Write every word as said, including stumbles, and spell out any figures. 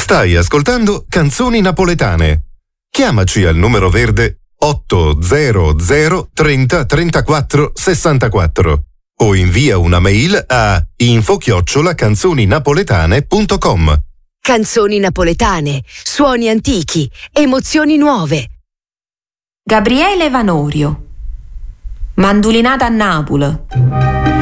Stai ascoltando Canzoni Napoletane. Chiamaci al numero verde otto zero zero trenta trentaquattro sessantaquattro o invia una mail a info chiocciola canzoninapoletane punto com. Canzoni napoletane, suoni antichi, emozioni nuove. Gabriele Vanorio, Mandulinata a Napoli.